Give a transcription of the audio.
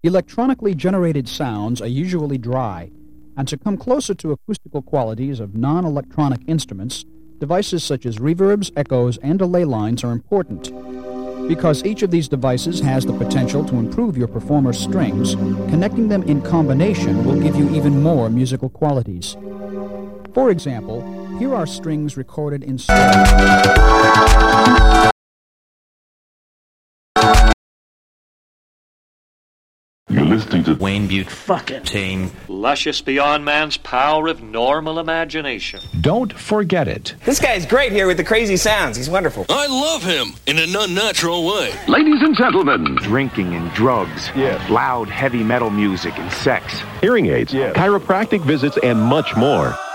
Electronically generated sounds are usually dry, and to come closer to acoustical qualities of non-electronic instruments, devices such as reverbs, echoes, and delay lines are important. Because each of these devices has the potential to improve your performer's strings, connecting them in combination will give you even more musical qualities. For example, here are strings recorded in You're listening to Wayne Butte fucking team. Luscious beyond man's power of normal imagination. Don't forget it. This guy's great here with the crazy sounds. He's wonderful. I love him in an unnatural way. Ladies and gentlemen, drinking and drugs, loud heavy metal music and sex, hearing aids, chiropractic visits, and much more.